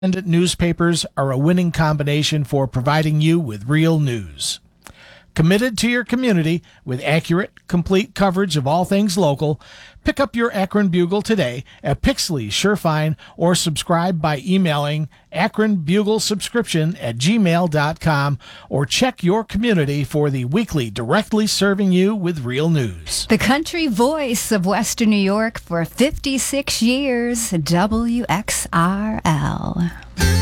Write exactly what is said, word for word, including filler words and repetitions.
Independent newspapers are a winning combination for providing you with real news. Committed to your community with accurate, complete coverage of all things local, pick up your Akron Bugle today at Pixley, Surefine, or subscribe by emailing Akron Bugle subscription at gmail dot com, or check your community for the weekly directly serving you with real news. The country voice of Western New York for fifty-six years, W X R L.